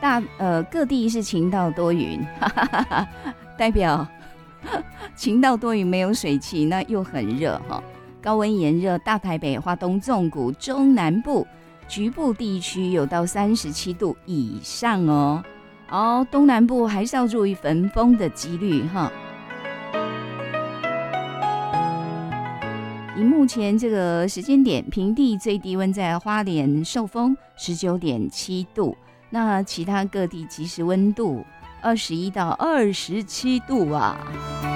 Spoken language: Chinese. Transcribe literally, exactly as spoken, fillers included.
大呃各地是晴到多云，哈哈哈哈，代表晴到多云，没有水汽，那又很热哈。高温炎热，大台北、花东纵谷、中南部局部地区有到三十七度以上哦。哦，东南部还是要注意焚风的几率哈。以目前这个时间点，平地最低温在花莲寿丰十九点七度，那其他各地即时温度二十一到二十七度啊。